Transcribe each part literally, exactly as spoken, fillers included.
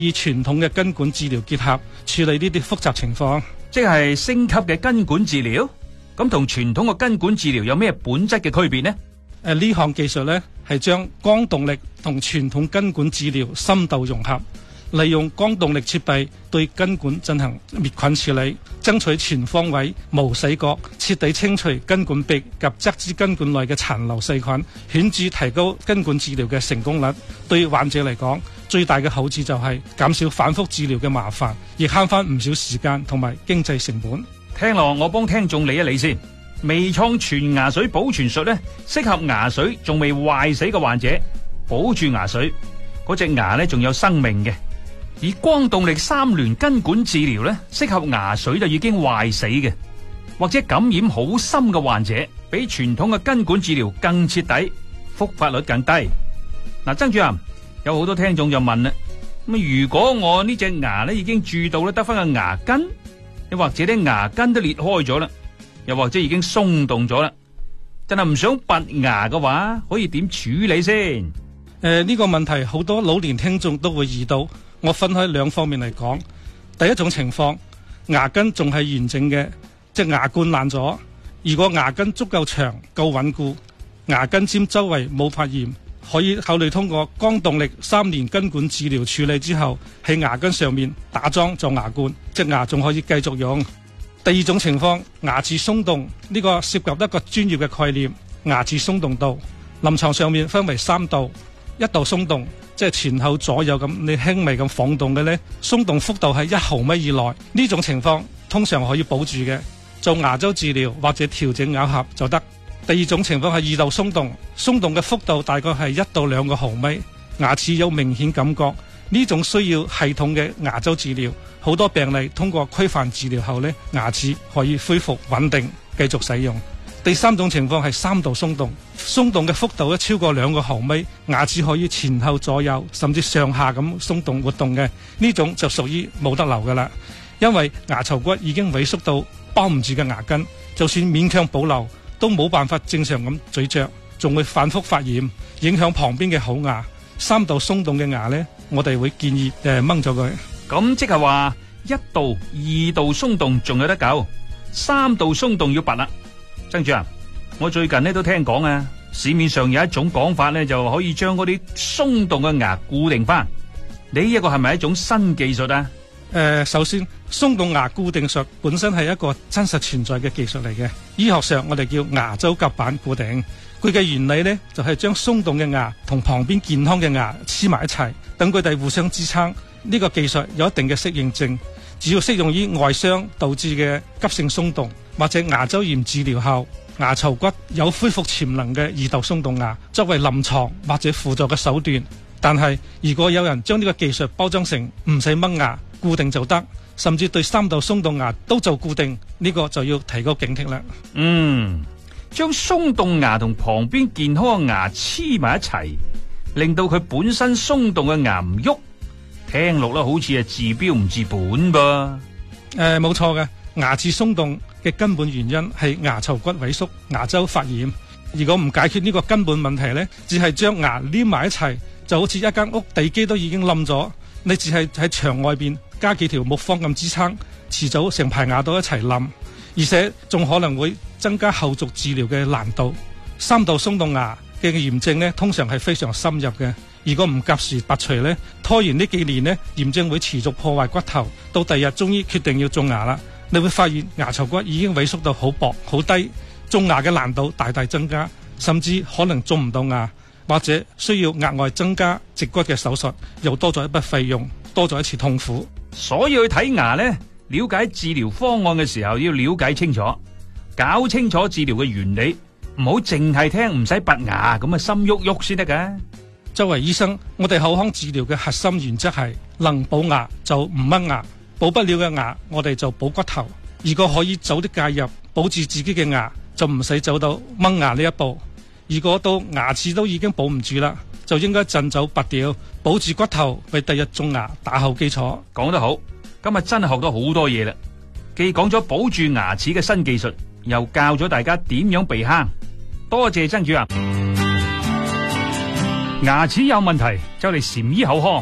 以傳統嘅根管治療結合處理呢啲複雜情況。 即係升級嘅根管治療，咁同傳統嘅根管治療有咩本質嘅區別呢？ 誒，呢項技術呢係將光動力同傳統根管治療深度融合，利用光動力設備對根管進行滅菌處理，爭取全方位無死角，徹底清除根管壁及側支根管內嘅殘留細菌，顯著提高根管治療嘅成功率。對患者嚟講，最大嘅好處就係減少反覆治療嘅麻煩，亦慳翻唔少時間同埋經濟成本。 聽落我幫聽眾理一理先。微創全牙髓保存術呢，適合牙髓仲未壞死嘅患者，保住牙髓，嗰隻牙呢仲有生命嘅。而光動力三聯根管治療呢，適合牙髓就已經壞死嘅，或者感染好深嘅患者，比傳統嘅根管治療更徹底，復發率更低。嗱，曾主任，有好多聽眾就問啦，咁如果我呢隻牙呢已經蛀到咧得翻個牙根，又或者啲牙根都裂開咗啦，又或者已經鬆動咗啦，真係唔想拔牙嘅話，可以點處理先？誒、 呃，呢、這個問題好多老年聽眾都會遇到，我分開兩方面嚟講。第一種情況，牙根仲係完整嘅，隻牙冠爛咗。如果牙根足夠長、夠穩固，牙根尖周圍冇發炎，可以考慮通過光動力三聯根管治療處理之後，喺牙根上面打樁做牙冠，隻牙仲可以繼續用。第二種情況，牙齒鬆動，呢、這個涉及一個專業嘅概念，牙齒鬆動度。臨床上面分為三度，一度鬆動，即係前後左右咁，你輕微咁晃動嘅呢，鬆動幅度係一毫米以內，呢種情況通常可以保住嘅，做牙周治療或者調整咬合就得。第二種情況係二度鬆動，鬆動嘅幅度大概係一到兩個毫米，牙齒有明顯感覺，呢種需要系統嘅牙周治療。好多病例通過規範治療後呢，牙齒可以恢復穩定，繼續使用。第三種情況係三度鬆動，鬆動嘅幅度一超過兩個毫米，牙齒可以前後左右甚至上下咁鬆動活動嘅，呢種就屬於冇得留噶啦。因為牙槽骨已經萎縮到包唔住嘅牙根，就算勉強保留都冇辦法正常咁咀嚼，仲會反覆發炎，影響旁邊嘅好牙。三度鬆動嘅牙呢，我哋會建議誒掹咗佢。 咁即係話一度、二度鬆動仲有得救，三度鬆動要拔啦。曾主任，我最近呢都聽講啊，市面上有一種講法呢，就可以將嗰啲鬆動嘅牙固定翻。呢一個係咪一種新技術啊？ 誒、呃，首先鬆動牙固定術本身係一個真實存在嘅技術嚟嘅，醫學上我哋叫牙周夾板固定。佢嘅原理呢，就係將鬆動嘅牙同旁邊健康嘅牙黐埋一齊，等佢哋互相支撐。呢個技術有一定嘅適應症，只要適用於外傷導致嘅急性鬆動，或者牙周炎治療後牙槽骨有恢復潛能嘅二度鬆動牙，作為臨床或者輔助嘅手段。但係如果有人將呢個技術包裝成唔使掹牙固定就得，甚至對三度鬆動牙都做固定，呢個就要提高警惕啦。 嗯，將鬆動牙同旁邊健康嘅牙黐埋一齊，令到佢本身鬆動嘅牙唔喐，聽落咧好似係治標唔治本噃。誒、 呃，冇錯嘅，牙齒鬆動嘅根本原因係牙槽骨萎縮、牙周發炎。如果唔解決呢個根本問題呢，只係將牙黏埋一齊，就好似一間屋地基都已經冧咗，你只係喺牆外邊加幾條木方咁支撐，遲早成排牙都一齊冧，而且仲可能會增加後續治療嘅難度。三度鬆動牙嘅炎症呢，通常係非常深入嘅。如果唔及時拔除呢，拖延呢幾年呢，炎症會持續破壞骨頭，到第日終於決定要種牙啦，你會發現牙槽骨已經萎縮到好薄好低，種牙嘅難度大大增加，甚至可能種唔到牙，或者需要額外增加植骨嘅手術，又多咗一筆費用，多咗一次痛苦。 所以去睇牙呢，了解治療方案嘅時候要了解清楚，搞清楚治療嘅原理，唔好淨係聽唔使拔牙咁啊，心喐喐先得㗎。 作為醫生，我哋口腔治療嘅核心原則係能補牙就唔掹牙，補不了嘅牙我哋就補骨頭。如果可以早啲介入，保住自己嘅牙，就唔使走到掹牙呢一步。如果到牙齒都已經保唔住啦，就應該盡早拔掉，保住骨頭，為第日種牙打好基礎。 講得好，今日真係學到好多嘢啦，既講咗保住牙齒嘅新技術，又教咗大家點樣避坑。多謝曾主任。牙齒有問題就嚟禪醫口腔，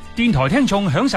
電台聽眾享受